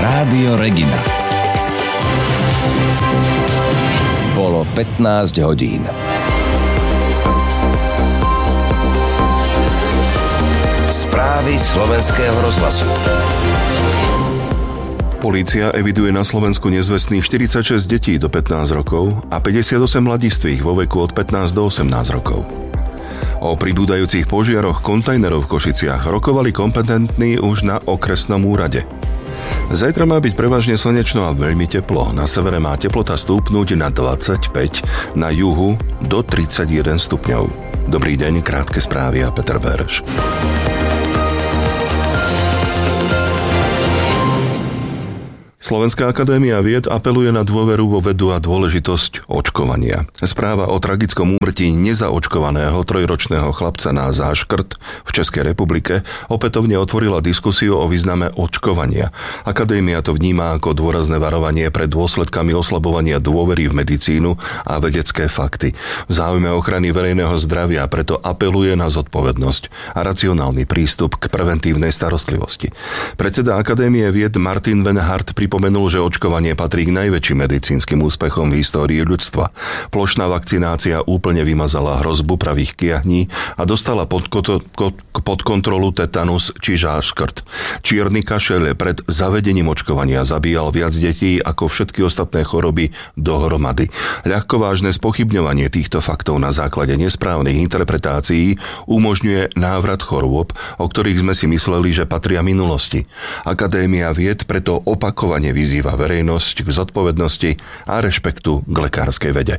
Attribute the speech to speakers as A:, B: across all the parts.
A: Rádio Regina. Bolo 15 hodín. Správy Slovenského rozhlasu.
B: Polícia eviduje na Slovensku nezvestných 46 detí do 15 rokov a 58 mladistvých vo veku od 15 do 18 rokov. O pribúdajúcich požiaroch kontajnerov v Košiciach rokovali kompetentní už na okresnom úrade. Zajtra má byť prevažne slnečno a veľmi teplo. Na severe má teplota stúpnuť na 25, na juhu do 31 stupňov. Dobrý deň, krátke správy a Peter Bereš. Slovenská akadémia vied apeluje na dôveru vo vedu a dôležitosť očkovania. Správa o tragickom úmrtí nezaočkovaného trojročného chlapca na záškrt v Českej republike opätovne otvorila diskusiu o význame očkovania. Akadémia to vníma ako dôrazné varovanie pred dôsledkami oslabovania dôvery v medicínu a vedecké fakty. V záujme ochrany verejného zdravia preto apeluje na zodpovednosť a racionálny prístup k preventívnej starostlivosti. Predseda Akadémie vied Martin Venhart pripomenul, že očkovanie patrí k najväčším medicínskym úspechom v histórii ľudstva. Plošná vakcinácia úplne vymazala hrozbu pravých kiahní a dostala pod kontrolu tetanus či záškrt. Čierny kašeľ pred zavedením očkovania zabíjal viac detí ako všetky ostatné choroby dohromady. Ľahkovážne spochybňovanie týchto faktov na základe nesprávnych interpretácií umožňuje návrat chorôb, o ktorých sme si mysleli, že patria minulosti. Akadémia vied preto opakovane vyzýva verejnosť k zodpovednosti a rešpektu k lekárskej vede.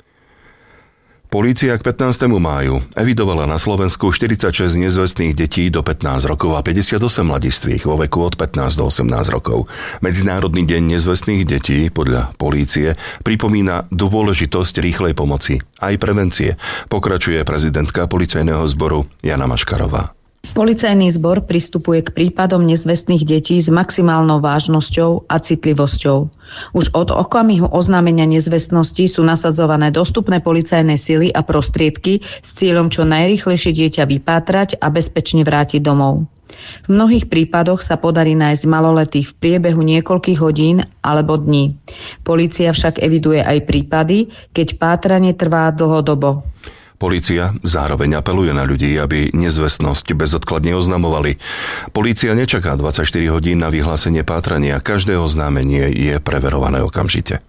B: Polícia k 15. máju evidovala na Slovensku 46 nezvestných detí do 15 rokov a 58 mladistvých vo veku od 15 do 18 rokov. Medzinárodný deň nezvestných detí podľa polície pripomína dôležitosť rýchlej pomoci aj prevencie, pokračuje prezidentka policajného zboru Jana Maškarová.
C: Policajný zbor pristupuje k prípadom nezvestných detí s maximálnou vážnosťou a citlivosťou. Už od okamihu oznámenia nezvestnosti sú nasadzované dostupné policajné sily a prostriedky s cieľom čo najrýchlejšie dieťa vypátrať a bezpečne vrátiť domov. V mnohých prípadoch sa podarí nájsť maloletých v priebehu niekoľkých hodín alebo dní. Polícia však eviduje aj prípady, keď pátranie trvá dlhodobo.
B: Polícia zároveň apeluje na ľudí, aby nezvestnosť bezodkladne oznamovali. Polícia nečaká 24 hodín na vyhlásenie pátrania. Každé oznámenie je preverované okamžite.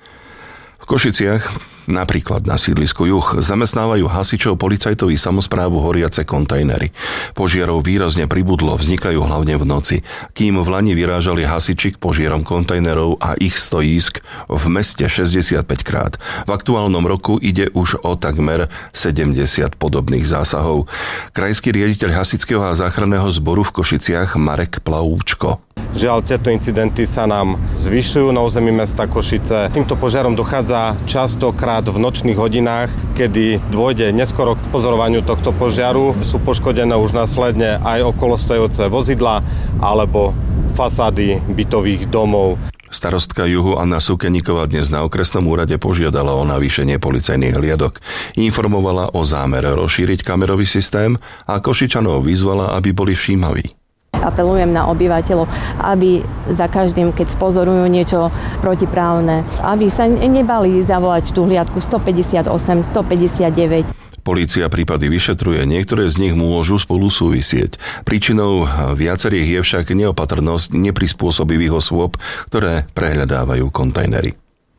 B: V Košiciach, napríklad na sídlisku Juh, zamestnávajú hasičov policajtovi samosprávu horiace kontajnery. Požiarov výrazne pribudlo, vznikajú hlavne v noci. Kým v lani vyrážali hasiči k požiarom kontajnerov a ich stojísk v meste 65 krát. V aktuálnom roku ide už o takmer 70 podobných zásahov. Krajský riaditeľ hasičského a záchranného zboru v Košiciach Marek Plavúčko.
D: Žiaľ, tieto incidenty sa nám zvyšujú na území mesta Košice. Týmto požiarom dochádza častokrát v nočných hodinách, kedy dôjde neskoro k pozorovaniu tohto požiaru. Sú poškodené už následne aj okolostojúce vozidlá alebo fasády bytových domov.
B: Starostka Juhu Anna Sukeníková dnes na okresnom úrade požiadala o navýšenie policajných hliadok. Informovala o zámere rozšíriť kamerový systém a Košičanov vyzvala, aby boli všímaví.
E: Apelujem na obyvateľov, aby za každým, keď spozorujú niečo protiprávne, aby sa nebali zavolať tú hliadku 158, 159.
B: Polícia prípady vyšetruje, niektoré z nich môžu spolu súvisieť. Príčinou viacerých je však neopatrnosť neprispôsobivých osôb, ktoré prehľadávajú kontajnery.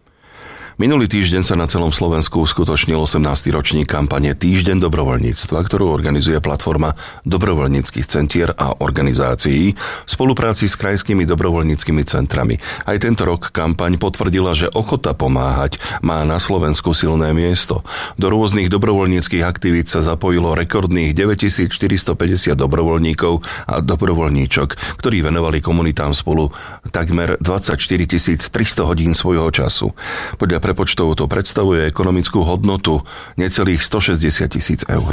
B: Minulý týždeň sa na celom Slovensku uskutočnil 18. ročník kampane Týždeň dobrovoľníctva, ktorú organizuje platforma dobrovoľníckych centier a organizácií v spolupráci s krajskými dobrovoľníckymi centrami. Aj tento rok kampaň potvrdila, že ochota pomáhať má na Slovensku silné miesto. Do rôznych dobrovoľníckych aktivít sa zapojilo rekordných 9450 dobrovoľníkov a dobrovoľníčok, ktorí venovali komunitám spolu takmer 24 300 hodín svojho času. Podľa prepočtov to predstavuje ekonomickú hodnotu necelých 160 000 eur.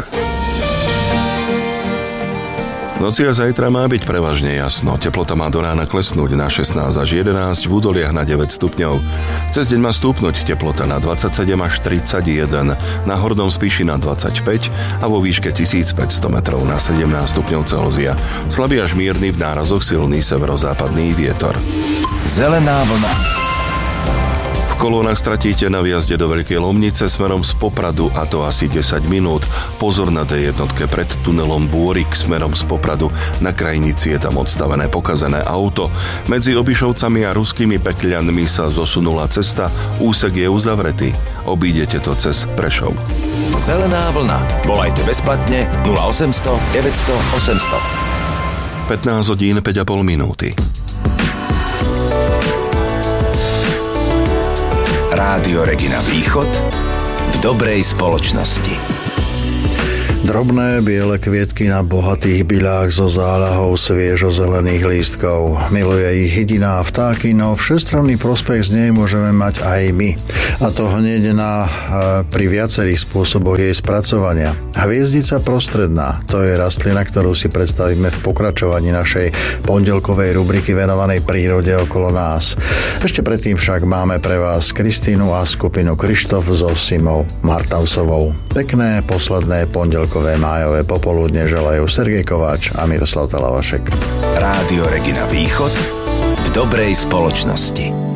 B: V noci a zajtra má byť prevažne jasno. Teplota má do rána klesnúť na 16 až 11, v údoliach na 9 stupňov. Cez deň má stúpnuť teplota na 27 až 31, na Hornom Spiši na 25 a vo výške 1500 metrov na 17 stupňov Celzia. Slabý až mierny, v nárazoch silný severozápadný vietor.
A: Zelená vlna.
B: V kolónach stratíte na výjazde do Veľkej Lomnice smerom z Popradu, a to asi 10 minút. Pozor na D1 pred tunelom Bôrik smerom z Popradu. Na krajnici je tam odstavené pokazené auto. Medzi Obišovcami a Ruskými Pekľanmi sa zosunula cesta, úsek je uzavretý. Obídete to cez Prešov.
A: Zelená vlna. Volajte bezplatne 0800 900 800.
B: 15 hodín 5,5 minúty.
A: Rádio Regina Východ v dobrej spoločnosti.
F: Drobné biele kvietky na bohatých byľách so záľahou sviežo-zelených lístkov. Miluje ich hydina a vtáky, no všestranný prospech z nej môžeme mať aj my. A to hneď pri viacerých spôsoboch jej spracovania. Hviezdica prostredná, to je rastlina, ktorú si predstavíme v pokračovaní našej pondelkovej rubriky venovanej prírode okolo nás. Ešte predtým však máme pre vás Kristínu a skupinu Krištof so Simou Martausovou. Pekné posledné pondelkové májové popoludne želajú Sergej Kováč a Miroslav Talavašek.
A: Rádio Regina Východ v dobrej spoločnosti.